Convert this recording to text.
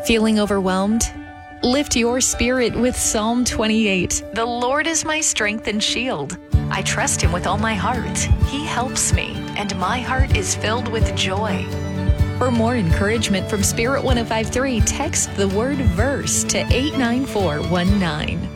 Feeling overwhelmed? Lift your spirit with Psalm 28. The Lord is my strength and shield. I trust him with all my heart. He helps me, and my heart is filled with joy. For more encouragement from Spirit 105.3, text the word verse to 89419.